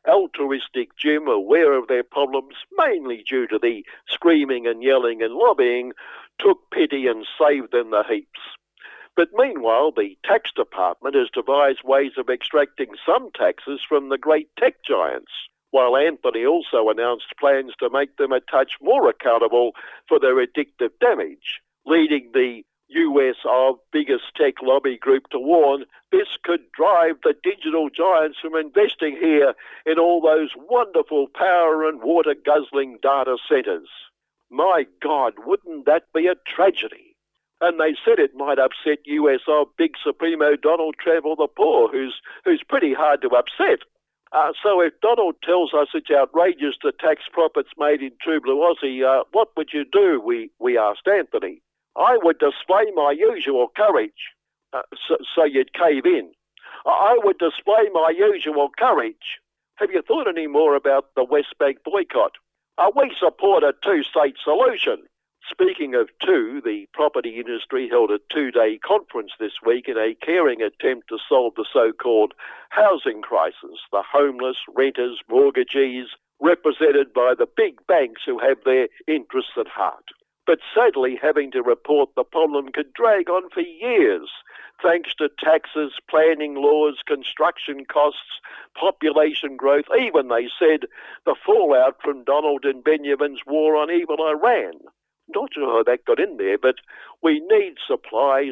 altruistic Jim, aware of their problems, mainly due to the screaming and yelling and lobbying, took pity and saved them the heaps. But meanwhile, the tax department has devised ways of extracting some taxes from the great tech giants, while Anthony also announced plans to make them a touch more accountable for their addictive damage, leading the US biggest tech lobby group to warn this could drive the digital giants from investing here in all those wonderful power and water-guzzling data centres. My God, wouldn't that be a tragedy? And they said it might upset US big Supremo Donald Trump the Poor, who's pretty hard to upset. So if Donald tells us it's outrageous to tax profits made in True Blue Aussie, what would you do? We asked Anthony. I would display my usual courage. So you'd cave in. I would display my usual courage. Have you thought any more about the West Bank boycott? We support a two-state solution. Speaking of two, the property industry held a two-day conference this week in a caring attempt to solve the so-called housing crisis, the homeless, renters, mortgagees, represented by the big banks who have their interests at heart. But sadly, having to report the problem could drag on for years, thanks to taxes, planning laws, construction costs, population growth, even, they said, the fallout from Donald and Benjamin's war on evil Iran. Not sure how that got in there, but we need supply,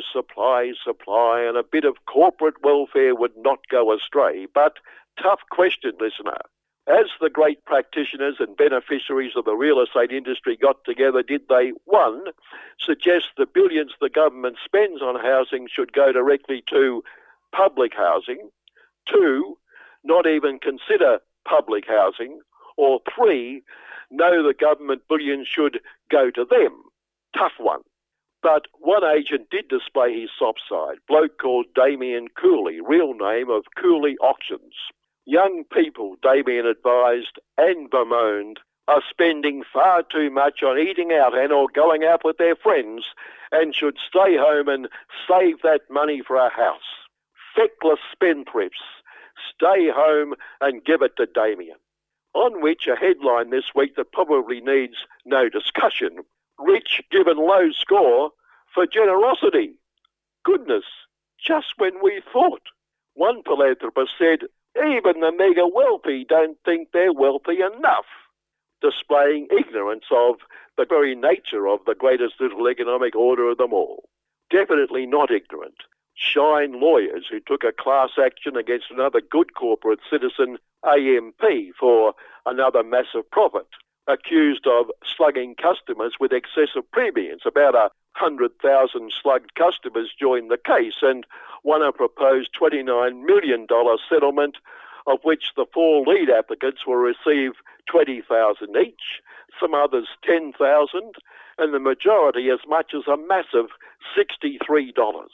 and a bit of corporate welfare would not go astray. But tough question, listener. As the great practitioners and beneficiaries of the real estate industry got together, did they, one, suggest the billions the government spends on housing should go directly to public housing, two, not even consider public housing, or three, no, the government billions should go to them? Tough one. But one agent did display his soft side, bloke called Damien Cooley, real name of Cooley Auctions. Young people, Damien advised and bemoaned, are spending far too much on eating out and or going out with their friends and should stay home and save that money for a house. Feckless spendthrifts, stay home and give it to Damien. On which a headline this week that probably needs no discussion. Rich given low score for generosity. Goodness, just when we thought. One philanthropist said, even the mega wealthy don't think they're wealthy enough, displaying ignorance of the very nature of the greatest little economic order of them all. Definitely not ignorant. Shine lawyers who took a class action against another good corporate citizen, AMP, for another massive profit, accused of slugging customers with excessive premiums. About 100,000 slugged customers joined the case and won a proposed $29 million settlement, of which the four lead applicants will receive $20,000 each, some others $10,000, and the majority as much as a massive $63.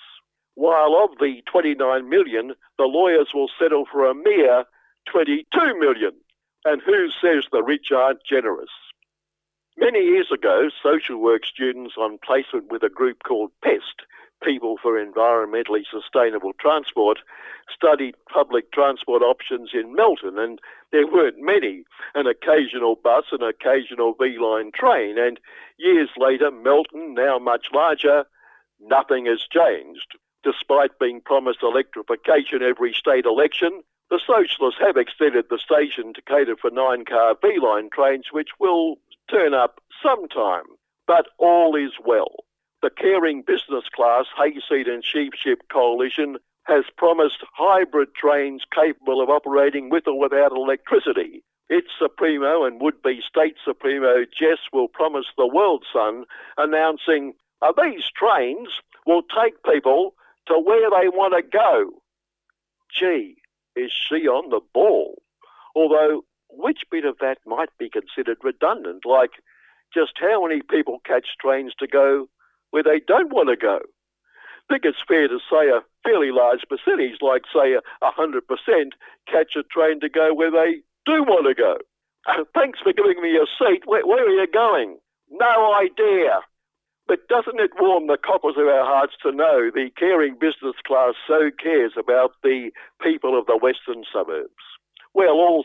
While of the $29 million, the lawyers will settle for a mere $22 million. And who says the rich aren't generous? Many years ago, social work students on placement with a group called PEST, People for Environmentally Sustainable Transport, studied public transport options in Melton, and there weren't many, an occasional bus, an occasional V-line train, and years later, Melton, now much larger, nothing has changed. Despite being promised electrification every state election, the Socialists have extended the station to cater for 9-car V-line trains, which will turn up sometime. But all is well. The Caring Business Class Hayseed and Sheepship Coalition has promised hybrid trains capable of operating with or without electricity. Its Supremo and would-be State Supremo Jess will promise the world, son, announcing, these trains will take people to where they want to go. Gee, is she on the ball? Although, which bit of that might be considered redundant? Like, just how many people catch trains to go where they don't want to go? I think it's fair to say a fairly large percentage, like, say, 100%, catch a train to go where they do want to go. Thanks for giving me a seat. Where are you going? No idea. But doesn't it warm the cockles of our hearts to know the Caring Business Class so cares about the people of the western suburbs? Well, all